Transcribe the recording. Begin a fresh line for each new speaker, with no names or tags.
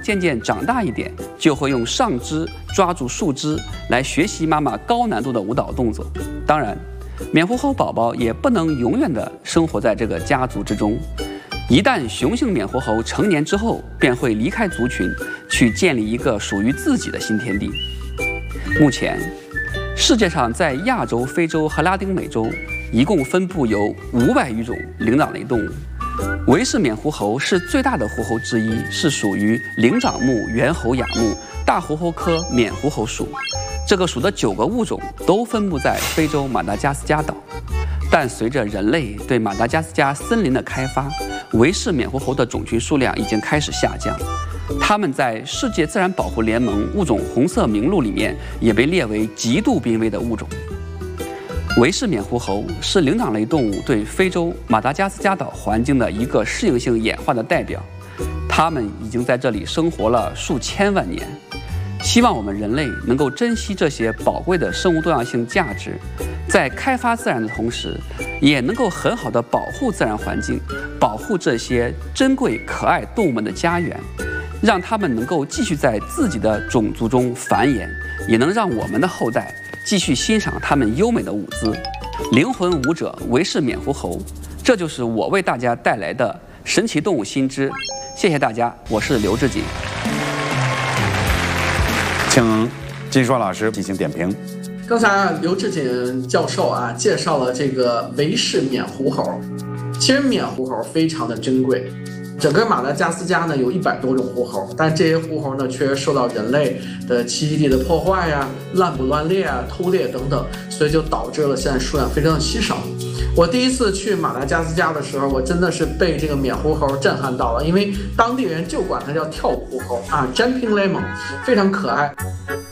渐渐长大一点，就会用上肢抓住树枝来学习妈妈高难度的舞蹈动作。当然，缅狐猴宝宝也不能永远地生活在这个家族之中。一旦雄性缅狐猴成年之后，便会离开族群，去建立一个属于自己的新天地。目前，世界上在亚洲、非洲和拉丁美洲，一共分布有500余种灵长类动物。维氏缅狐猴是最大的狐猴之一，是属于灵长目猿猴亚目大狐猴科缅狐猴属。这个属的9个物种都分布在非洲马达加斯加岛。但随着人类对马达加斯加森林的开发，维氏缅狐猴的种群数量已经开始下降。它们在世界自然保护联盟物种红色名录里面也被列为极度濒危的物种。维氏缅狐猴是灵长类动物对非洲马达加斯加岛环境的一个适应性演化的代表，它们已经在这里生活了数千万年。希望我们人类能够珍惜这些宝贵的生物多样性价值，在开发自然的同时，也能够很好的保护自然环境，保护这些珍贵可爱动物们的家园，让它们能够继续在自己的种族中繁衍，也能让我们的后代继续欣赏它们优美的舞姿。灵魂舞者维氏缅狐猴，这就是我为大家带来的神奇动物新知。谢谢大家，我是刘志锦。
请金硕老师进行点评。
刚才刘志锦教授介绍了这个维氏缅狐猴。其实缅狐猴非常的珍贵，整个马达加斯加呢有100多种狐猴，但这些狐猴呢却受到人类的栖息地的破坏滥捕乱猎偷猎等等，所以就导致了现在数量非常的稀少。我第一次去马达加斯加的时候，我真的是被这个缅狐猴震撼到了，因为当地人就管它叫跳舞狐猴jumping lemon，非常可爱。